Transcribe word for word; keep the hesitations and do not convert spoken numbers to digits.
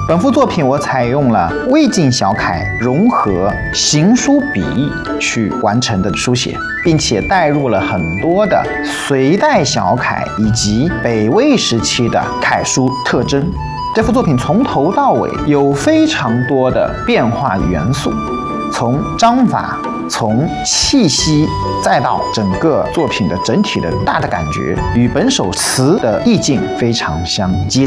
本幅作品我采用了魏晋小楷融合行书笔意去完成的书写，并且带入了很多的隋代小楷以及北魏时期的楷书特征。这幅作品从头到尾有非常多的变化元素，从章法，从气息，再到整个作品的整体的大的感觉，与本首词的意境非常相接近。